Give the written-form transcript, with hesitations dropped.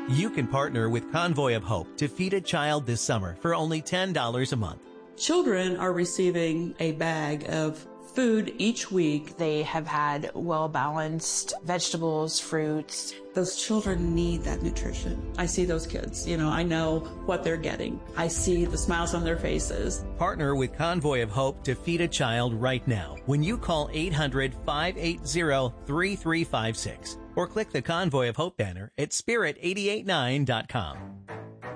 You can partner with Convoy of Hope to feed a child this summer for only $10 a month. Children are receiving a bag of food each week. They have had well-balanced vegetables, fruits. Those children need that nutrition. I see those kids, I know what they're getting. I see the smiles on their faces. Partner with Convoy of Hope to feed a child right now when you call 800-580-3356 or click the Convoy of Hope banner at spirit889.com.